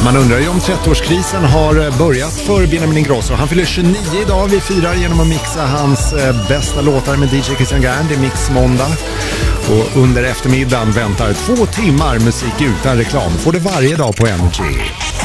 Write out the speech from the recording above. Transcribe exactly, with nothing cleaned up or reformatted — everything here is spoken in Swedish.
Man undrar ju om trettioårskrisen har börjat för Benjamin Ingrosso. Han fyller tjugonio idag. Vi firar genom att mixa hans bästa låtar med D J Christian Gern. Det är Mix Måndag. Och under eftermiddagen väntar två timmar musik utan reklam. Får det varje dag på Energy.